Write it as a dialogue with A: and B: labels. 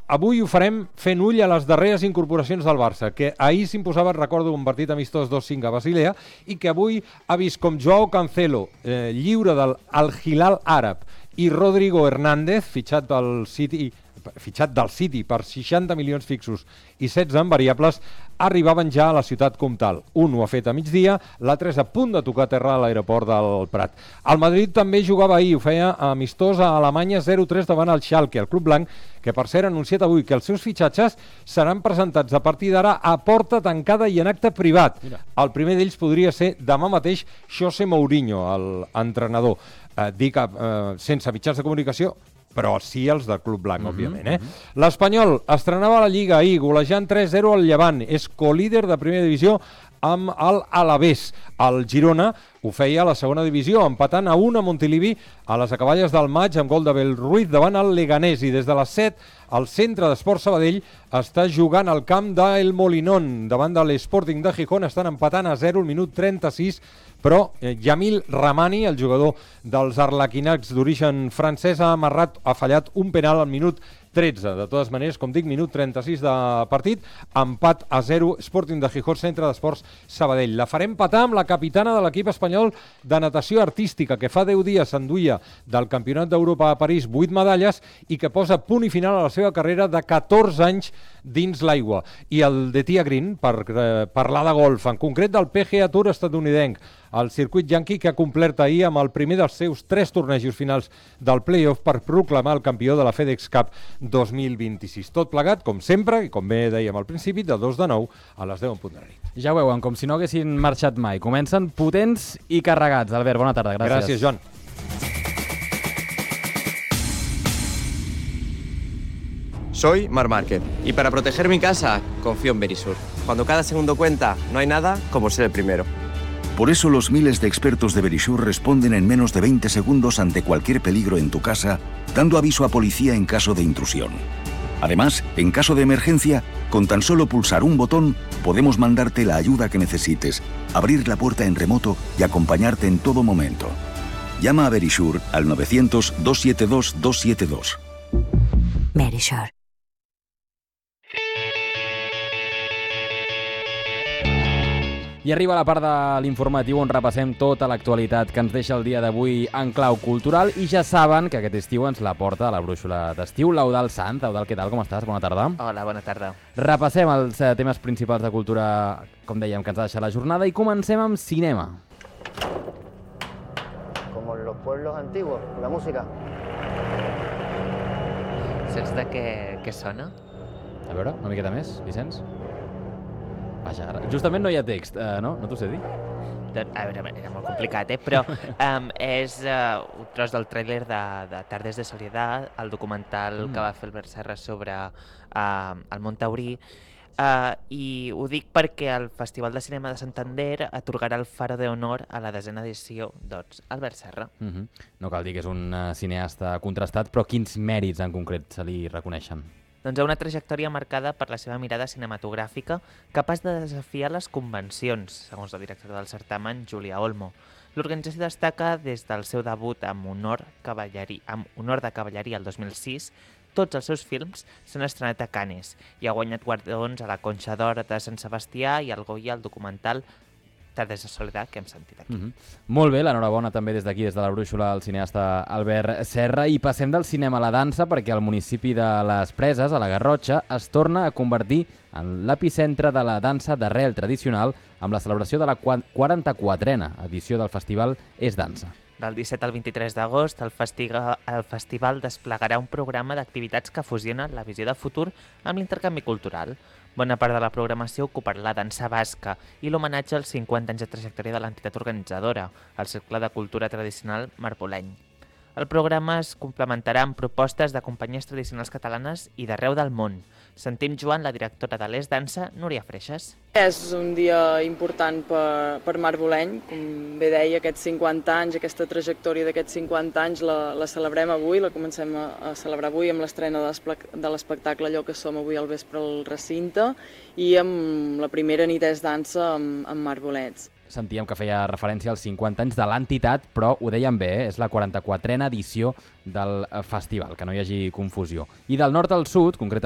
A: Avui ho farem fent ull a les darreres incorporacions del Barça, que ahir s'imposava, recordo, un partit amistós 2-5 a Basilea, i que avui ha vist com Joao Cancelo, lliure del Al Hilal Àrab, i Rodrigo Hernández, fitxat del City per 60 milions fixos i 16 en variables, arribaven ja a la ciutat comtal. Un ho ha fet a migdia, l'altre és a punt de tocar terra a l'aeroport del Prat. El Madrid també jugava ahir, ho feia amistós a Alemanya 0-3 davant el Schalke, el club blanc, que per cert ha anunciat avui que els seus fitxatges seran presentats a partir d'ara a porta tancada i en acte privat. Mira. El primer d'ells podria ser demà mateix José Mourinho, l'entrenador. Dic sense mitjans de comunicació, però sí els del Club Blanc, òbviament. L'Espanyol estrenava la Lliga ahir, golejant 3-0 al Llevant. És colíder de primera divisió amb el Alavés. El Girona ho feia a la segona divisió, empatant a 1 a Montilivi a les acaballes del maig amb gol de Bellruiz davant el Leganés. I des de les 7, el Centre d'Esport Sabadell està jugant al camp d'El Molinón davant de l'Sporting de Gijón. Estan empatant a 0 al minut 36, però Yamil Ramani, el jugador dels arlequinats d'origen francès, ha fallat un penal al minut 13. De totes maneres, com dic, minut 36 de partit, empat a 0, Sporting de Gijón, Centre d'Esports Sabadell. La farem patar amb la capitana de l'equip espanyol de natació artística, que fa 10 dies s'enduia del Campionat d'Europa a París 8 medalles i que posa punt i final a la seva carrera de 14 anys dins l'aigua. I el de Tia Green, per parlar de golf, en concret del PGA Tour estatunidenc, el circuit Yankee, que ha complert ahir amb el primer dels seus 3 tornejos finals del playoff per proclamar el campió de la FedEx Cup 2026. Tot plegat, com sempre, i com bé dèiem al principi, de 2 de 9 a les 10 en punt de la nit.
B: Ja ho veuen, com si no haguessin marxat mai. Comencen potents i carregats. Albert, bona tarda. Gràcies.
A: Gràcies, Joan.
C: Soy Marc Márquez y para proteger mi casa confío en Verisur. Cuando cada segundo cuenta, no hay nada como ser el primero.
D: Por eso los miles de expertos de Verisur responden en menos de 20 segundos ante cualquier peligro en tu casa, dando aviso a policía en caso de intrusión. Además, en caso de emergencia, con tan solo pulsar un botón, podemos mandarte la ayuda que necesites, abrir la puerta en remoto y acompañarte en todo momento. Llama a Verisur al 900-272-272.
E: Verisur.
B: I arriba la part de l'informatiu on repassem tota l'actualitat que ens deixa el dia d'avui en clau cultural i ja saben que aquest estiu ens la porta a la brúixola d'estiu l'Eudald Sanz. Eudald, què tal? Com estàs? Bona tarda.
F: Hola, bona tarda.
B: Repassem els temes principals de cultura, com dèiem, que ens ha deixat la jornada i comencem amb cinema.
G: Como en los pueblos antiguos, la música.
F: Saps de què sona?
B: A veure, una miqueta més, Vicenç? Vaja, justament no hi ha text, no? No t'ho sé dir?
F: A veure, era molt complicat, però és un tros del tràiler de Tardes de Soledad, el documental que va fer Albert Serra sobre el món taurí, i ho dic perquè el Festival de Cinema de Santander atorgarà el Faro de Honor a la 10ª edició, doncs, Albert Serra.
B: No cal dir que és un cineasta contrastat, però quins mèrits en concret se li reconeixen?
F: Doncs una trajectòria marcada per la seva mirada cinematogràfica, capaç de desafiar les convencions, segons la directora del certamen, Júlia Olmo. L'organització destaca des del seu debut amb honor de cavalleria el 2006, tots els seus films s'han estrenat a Cannes i ha guanyat guardons a la Conxa d'Or de Sant Sebastià i al Goya el documental Tardes de Soledad, que hem sentit aquí.
B: Molt bé, l'enhorabona també des d'aquí, des de la brúixola, al cineasta Albert Serra. I passem del cinema a la dansa perquè el municipi de les Preses, a la Garrotxa, es torna a convertir en l'epicentre de la dansa d'arrel tradicional amb la celebració de la 44a edició del festival És Dansa.
F: Del 17 al 23 d'agost, el festival desplegarà un programa d'activitats que fusiona la visió de futur amb l'intercanvi cultural. Bona part de la programació ocuparà la dansa basca i l'homenatge als 50 anys de trajectòria de l'entitat organitzadora, el Cercle de Cultura Tradicional Marboleny. El programa es complementarà amb propostes de companyies tradicionals catalanes i d'arreu del món. Sentim Joan, la directora de l'És Dansa, Núria Freixas.
H: És un dia important per Marboleny, com bé deia, aquests 50 anys, aquesta trajectòria d'aquests 50 anys la celebrem avui, la comencem a celebrar avui amb l'estrena de l'espectacle Allò que som avui al vespre al recinte i amb la primera nit És Dansa amb Marbolets.
B: Sentíem que feia referència als 50 anys de l'entitat, però ho dèiem bé, és la 44a edició del festival, que no hi hagi confusió. I del nord al sud, concretament,